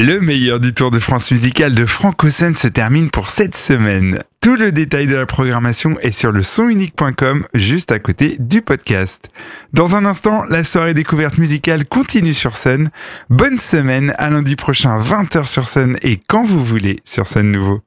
Le meilleur du Tour de France musical de Franco Sun se termine pour cette semaine. Tout le détail de la programmation est sur le sonunique.com, juste à côté du podcast. Dans un instant, la soirée découverte musicale continue sur Sun. Bonne semaine, à lundi prochain 20h sur Sun et quand vous voulez sur Sun Nouveau.